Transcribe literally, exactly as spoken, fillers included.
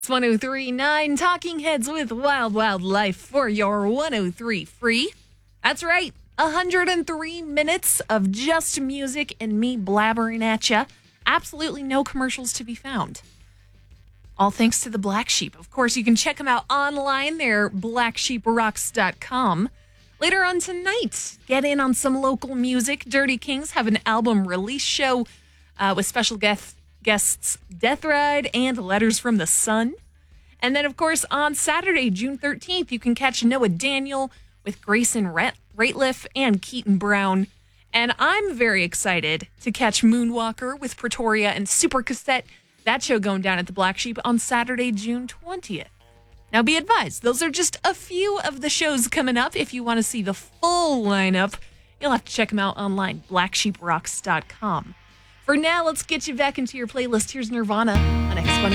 It's one oh three point nine Talking Heads with Wild Wild Life for your one oh three free. That's right, one hundred three minutes of just music and me blabbering at you. Absolutely no commercials to be found. All thanks to the Black Sheep. Of course, you can check them out online. They're black sheep rocks dot com. Later on tonight, get in on some local music. Dirty Kings have an album release show uh, with special guests. Guests Death Ride and Letters from the Sun. And then, of course, on Saturday, June thirteenth, you can catch Noah Daniel with Grayson Rat- Rateliff and Keaton Brown. And I'm very excited to catch Moonwalker with Pretoria and Super Cassette. That show going down at the Black Sheep on Saturday, June twentieth. Now, be advised, those are just a few of the shows coming up. If you want to see the full lineup, you'll have to check them out online, black sheep rocks dot com. For now, let's get you back into your playlist. Here's Nirvana on X one.